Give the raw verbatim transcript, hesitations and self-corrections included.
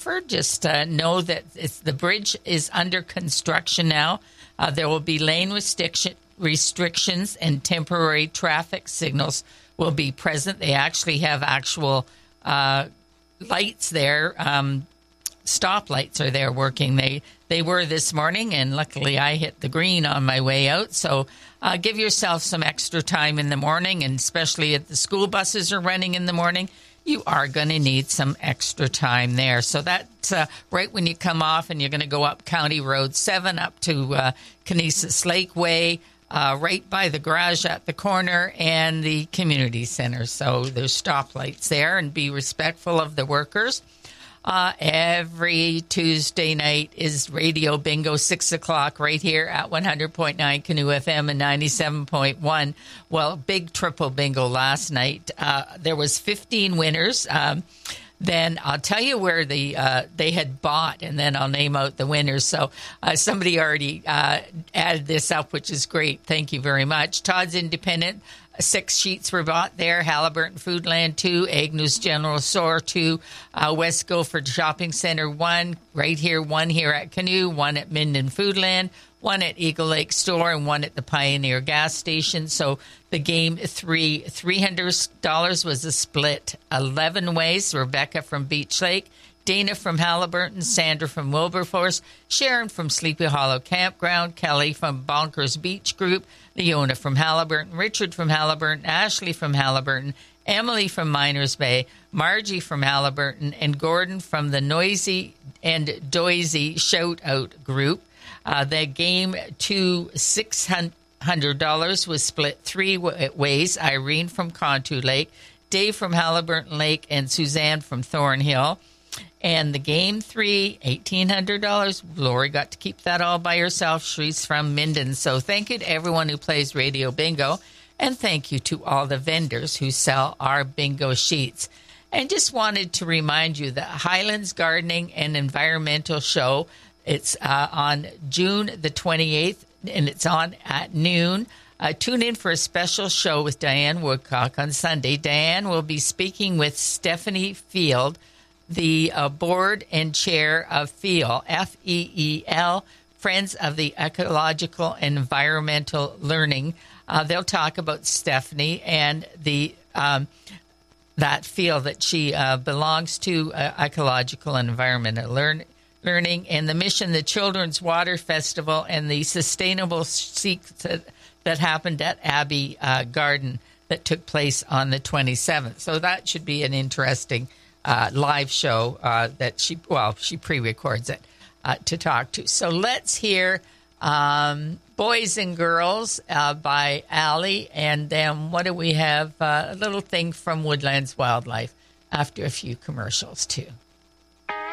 Crawford, just uh, know that it's, the bridge is under construction now. Uh, there will be lane restriction, restrictions and temporary traffic signals will be present. They actually have actual uh, lights there. Um, stop lights are there working. They they were this morning, and luckily I hit the green on my way out. So uh, give yourself some extra time in the morning, and especially if the school buses are running in the morning, you are going to need some extra time there. So that's uh, right when you come off and you're going to go up County Road seven up to uh, Kinesis Lakeway, uh, right by the garage at the corner and the community center. So there's stoplights there, and be respectful of the workers. Uh, every Tuesday night is Radio Bingo, six o'clock, right here at one hundred point nine Canoe F M and ninety-seven point one. Well, big triple bingo last night. Uh, there was fifteen winners. Um, then I'll tell you where the uh, they had bought, and then I'll name out the winners. So uh, somebody already uh, added this up, which is great. Thank you very much. Todd's Independent. Six sheets were bought there. Halliburton Foodland, two. Agnew's General Store, two. Uh, West Guilford Shopping Center, one. Right here, one here at Canoe, one at Minden Foodland, one at Eagle Lake Store, and one at the Pioneer Gas Station. So the game three, three hundred dollars was a split eleven ways. Rebecca from Beach Lake, Dana from Halliburton, Sandra from Wilberforce, Sharon from Sleepy Hollow Campground, Kelly from Bonkers Beach Group, Leona from Halliburton, Richard from Halliburton, Ashley from Halliburton, Emily from Miners Bay, Margie from Halliburton, and Gordon from the Noisy and Doisy Shout Out Group. Uh, the game to six hundred dollars was split three ways. Irene from Contour Lake, Dave from Halliburton Lake, and Suzanne from Thornhill. And the game three, eighteen hundred dollars. Lori got to keep that all by herself. She's from Minden. So thank you to everyone who plays Radio Bingo. And thank you to all the vendors who sell our bingo sheets. And just wanted to remind you that Highlands Gardening and Environmental Show, it's uh, on June the twenty-eighth, and it's on at noon. Uh, tune in for a special show with Diane Woodcock on Sunday. Diane will be speaking with Stephanie Field, the uh, board and chair of FEEL, F E E L, Friends of the Ecological and Environmental Learning. Uh, they'll talk about Stephanie and the um, that FEEL that she uh, belongs to, uh, Ecological and Environmental Learn- Learning, and the mission, the Children's Water Festival, and the Sustainable Seeks that, that happened at Abbey uh, Garden that took place on the twenty-seventh. So that should be an interesting Uh, live show uh, that she, well, she pre-records it uh, to talk to. So let's hear um, Boys and Girls uh, by Allie, and then what do we have? Uh, a little thing from Woodlands Wildlife after a few commercials, too.